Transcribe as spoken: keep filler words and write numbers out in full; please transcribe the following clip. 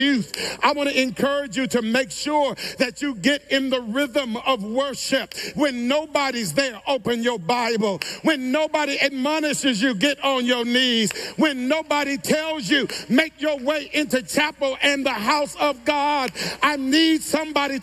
youth, I want to encourage you to make sure that you get in the rhythm of worship. When nobody's there, open your Bible. When nobody admonishes you, get on your knees. When nobody tells you, make your way into chapel and the house of God. I need somebody